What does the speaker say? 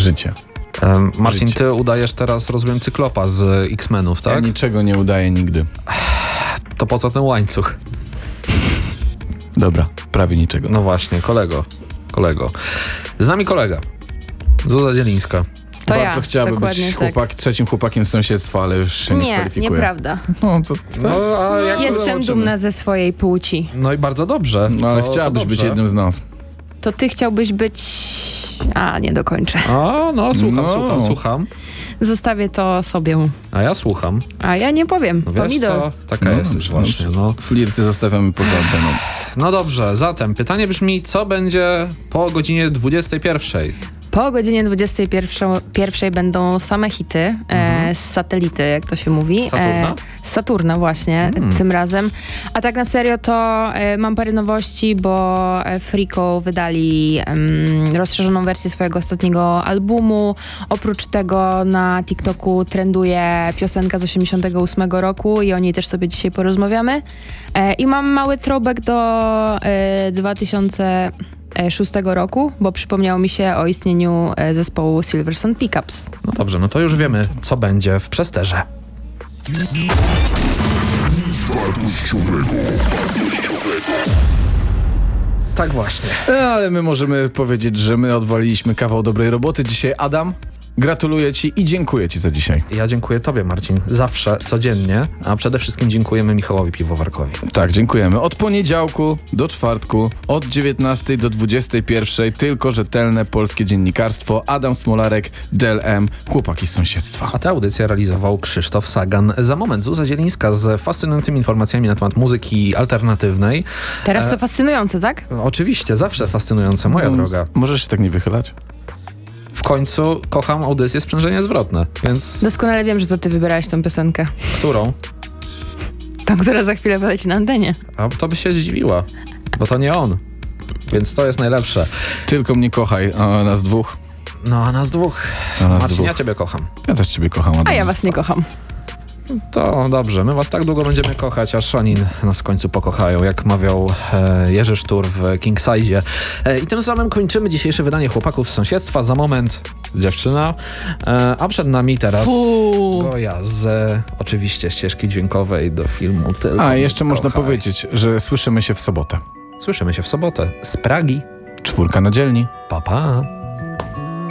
Życie. Marcin, Życie. ty udajesz teraz, rozumiem, Cyklopa z X-Menów, tak? Ja niczego nie udaję nigdy. To po co ten łańcuch? Dobra, prawie niczego. No właśnie, kolego. Z nami kolega. Zuza Zielińska. To Bardzo ja, chciałaby dokładnie być trzecim chłopakiem z sąsiedztwa, ale już się nie kwalifikuje. Nieprawda. No, co? No, a jak Jestem zobaczymy? dumna ze swojej płci. No i bardzo dobrze. No ale To chciałabyś być dobrze. jednym z nas. To ty chciałbyś być... A, nie dokończę. A, no, słucham, No. słucham. Zostawię to sobie. A ja słucham. A ja nie powiem. No wiesz Pomidor. co? Taka jesteś właśnie, no. Flirty zostawiamy poza anteną. No dobrze, zatem pytanie brzmi, co będzie po godzinie 21? Po godzinie 21 będą same hity z satelity, jak to się mówi. Z Saturna? Z Saturna właśnie tym razem. A tak na serio to mam parę nowości, bo Freako wydali rozszerzoną wersję swojego ostatniego albumu. Oprócz tego na TikToku trenduje piosenka z 88 roku i o niej też sobie dzisiaj porozmawiamy. I mam mały throwback do 2006 roku, bo przypomniało mi się o istnieniu zespołu Silversun Pickups. No dobrze, no to już wiemy, co będzie w Przesterze. Tak właśnie. Ale my możemy powiedzieć, że my odwaliliśmy kawał dobrej roboty. Dzisiaj Adam, gratuluję ci i dziękuję ci za dzisiaj. Ja dziękuję tobie, Marcin, zawsze, codziennie, a przede wszystkim dziękujemy Michałowi Piwowarkowi. Tak, dziękujemy. Od poniedziałku do czwartku, od 19 do 21, tylko rzetelne polskie dziennikarstwo. Adam Smolarek, DLM, chłopaki z sąsiedztwa. A tę audycję realizował Krzysztof Sagan. Za moment Zuza Zielińska z fascynującymi informacjami na temat muzyki alternatywnej. Teraz to fascynujące, tak? Oczywiście, zawsze fascynujące, moja droga. Możesz się tak nie wychylać? W końcu kocham audycję Sprzężenie Zwrotne, więc Doskonale wiem, że to ty wybierałeś tą piosenkę. którą? Tą, która za chwilę poleci na antenie. A to by się zdziwiła, bo to nie on. Więc to jest najlepsze. Tylko mnie kochaj, a nas dwóch. No a nas dwóch. A nas Marcin, dwóch. ja ciebie kocham. Ja też ciebie kocham, Adam. A ja was nie kocham. To dobrze, my was tak długo będziemy kochać, aż oni nas w końcu pokochają, jak mawiał Jerzy Sztur w King Size. I tym samym kończymy dzisiejsze wydanie Chłopaków z Sąsiedztwa. Za moment dziewczyna, a przed nami teraz Goja z oczywiście ścieżki dźwiękowej do filmu Tylko A, mnie jeszcze można kochaj. powiedzieć, że słyszymy się w sobotę. Słyszymy się w sobotę z Pragi. 4 na dzielni. Pa, pa.